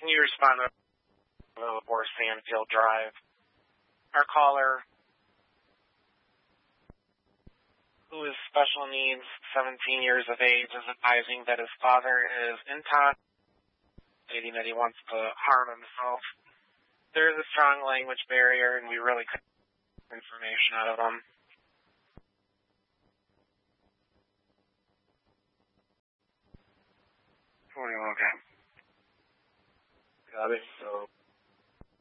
Can you respond to or Sandfield Drive? Our caller, who is special needs, 17 years of age, is advising that his father is intoxicated, stating that he wants to harm himself. There is a strong language barrier, and we really couldn't get information out of him.